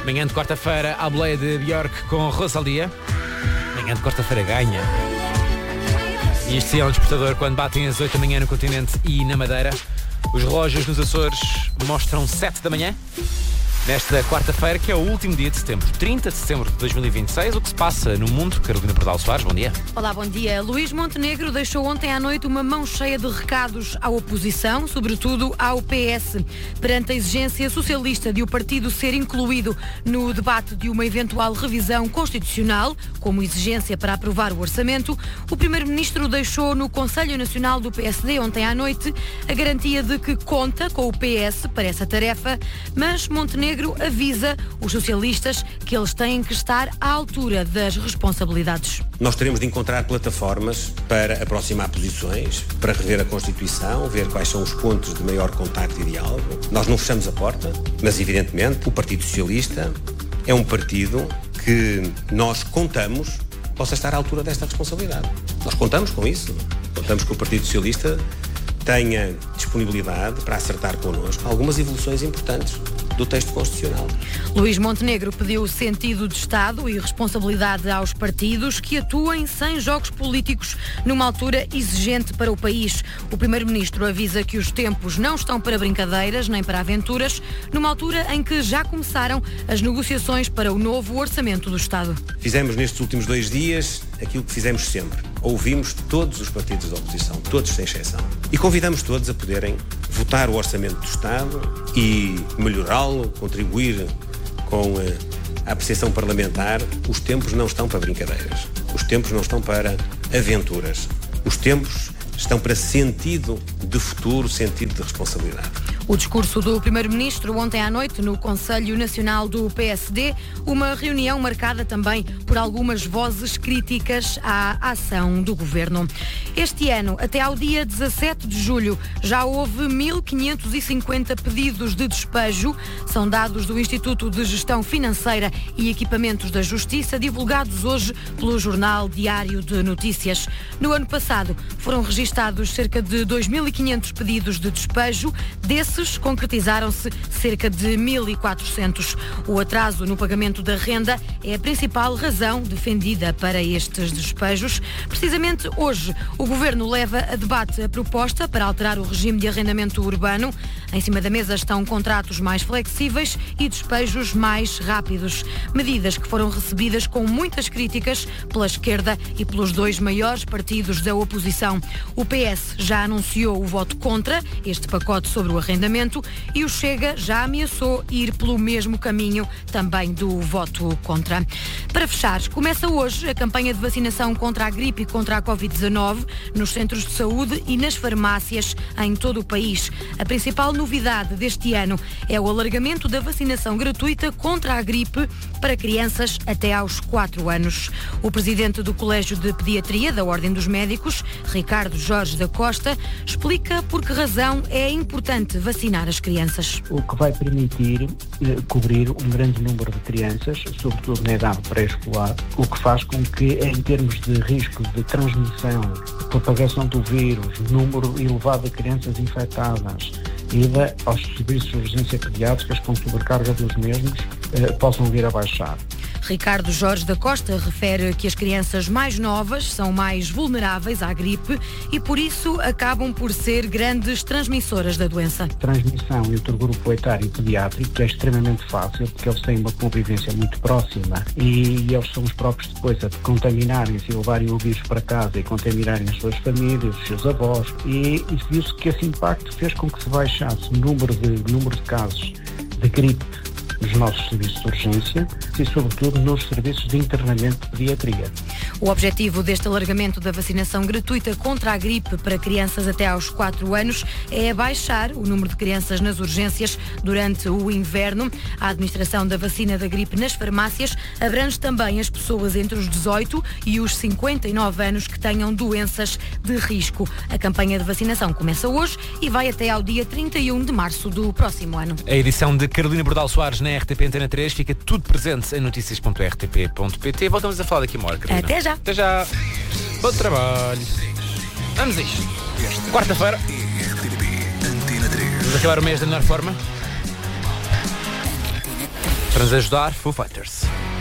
Manhã de quarta-feira, à boleia de Björk com Rosalia. Manhã de quarta-feira ganha. E isto sim é um despertador quando batem as 8 da manhã no continente e na Madeira. Os relógios nos Açores mostram 7 da manhã. Nesta quarta-feira, que é o último dia de setembro, 30 de setembro de 2026, o que se passa no mundo? Carolina Pardal Soares, bom dia. Olá, bom dia. Luís Montenegro deixou ontem à noite uma mão cheia de recados à oposição, sobretudo ao PS. Perante a exigência socialista de o partido ser incluído no debate de uma eventual revisão constitucional, como exigência para aprovar o orçamento, o primeiro-ministro deixou no Conselho Nacional do PSD ontem à noite a garantia de que conta com o PS para essa tarefa, mas Montenegro avisa os socialistas que eles têm que estar à altura das responsabilidades. Nós teremos de encontrar plataformas para aproximar posições, para rever a Constituição, ver quais são os pontos de maior contacto e diálogo. Nós não fechamos a porta, mas evidentemente o Partido Socialista é um partido que nós contamos possa estar à altura desta responsabilidade. Nós contamos com isso. Contamos que o Partido Socialista tenha disponibilidade para acertar connosco algumas evoluções importantes do texto constitucional. Luís Montenegro pediu sentido de Estado e responsabilidade aos partidos que atuem sem jogos políticos numa altura exigente para o país. O primeiro-ministro avisa que os tempos não estão para brincadeiras nem para aventuras, numa altura em que já começaram as negociações para o novo orçamento do Estado. Fizemos nestes últimos 2 dias aquilo que fizemos sempre. Ouvimos todos os partidos da oposição, todos sem exceção. E convidamos todos a poderem votar o orçamento do Estado e melhorá-lo, contribuir com a apreciação parlamentar. Os tempos não estão para brincadeiras. Os tempos não estão para aventuras. Os tempos estão para sentido de futuro, sentido de responsabilidade. O discurso do primeiro-ministro ontem à noite no Conselho Nacional do PSD, uma reunião marcada também por algumas vozes críticas à ação do governo. Este ano, até ao dia 17 de julho, já houve 1.550 pedidos de despejo. São dados do Instituto de Gestão Financeira e Equipamentos da Justiça, divulgados hoje pelo Jornal Diário de Notícias. No ano passado, foram registados cerca de 2.500 pedidos de despejo. Desses, concretizaram-se cerca de 1.400. O atraso no pagamento da renda é a principal razão defendida para estes despejos. Precisamente hoje, o Governo leva a debate a proposta para alterar o regime de arrendamento urbano. Em cima da mesa estão contratos mais flexíveis e despejos mais rápidos. Medidas que foram recebidas com muitas críticas pela esquerda e pelos 2 maiores partidos da oposição. O PS já anunciou o voto contra este pacote sobre o arrendamento e o Chega já ameaçou ir pelo mesmo caminho também do voto contra. Para fechar, começa hoje a campanha de vacinação contra a gripe e contra a Covid-19 nos centros de saúde e nas farmácias em todo o país. A principal novidade deste ano é o alargamento da vacinação gratuita contra a gripe para crianças até aos 4 anos. O presidente do Colégio de Pediatria da Ordem dos Médicos, Ricardo Jorge da Costa, explica por que razão é importante vacinar as crianças. O que vai permitir cobrir um grande número de crianças, sobretudo na idade pré-escolar, o que faz com que, em termos de risco de transmissão, de propagação do vírus, número elevado de crianças infectadas, ida aos serviços de urgência pediátricas com sobrecarga dos mesmos, possam vir a baixar. Ricardo Jorge da Costa refere que as crianças mais novas são mais vulneráveis à gripe e, por isso, acabam por ser grandes transmissoras da doença. Transmissão entre o grupo etário pediátrico, que é extremamente fácil, porque eles têm uma convivência muito próxima e eles são os próprios depois a contaminarem-se e levarem o vírus para casa e contaminarem as suas famílias, os seus avós. E viu-se que esse impacto fez com que se baixasse o número de casos de gripe nos nossos serviços de urgência e, sobretudo, nos serviços de internamento de pediatria. O objetivo deste alargamento da vacinação gratuita contra a gripe para crianças até aos 4 anos é baixar o número de crianças nas urgências durante o inverno. A administração da vacina da gripe nas farmácias abrange também as pessoas entre os 18 e os 59 anos que tenham doenças de risco. A campanha de vacinação começa hoje e vai até ao dia 31 de março do próximo ano. A edição de Carolina Bordal Soares na RTP Antena 3 fica tudo presente em noticias.rtp.pt. Voltamos a falar daqui uma hora, Carolina. Até já. Até já. Bom trabalho. Vamos a isto. Quarta-feira. Vamos acabar o mês da melhor forma. Para nos ajudar, Foo Fighters.